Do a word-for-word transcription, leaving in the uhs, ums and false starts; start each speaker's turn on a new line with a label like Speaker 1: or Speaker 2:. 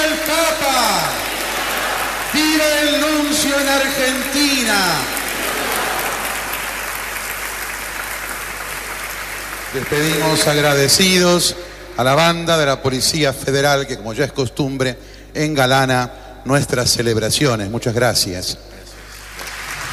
Speaker 1: el Papa! ¡Viva el nuncio en Argentina! Despedimos agradecidos a la banda de la Policía Federal que, como ya es costumbre, engalana nuestras celebraciones. Muchas gracias.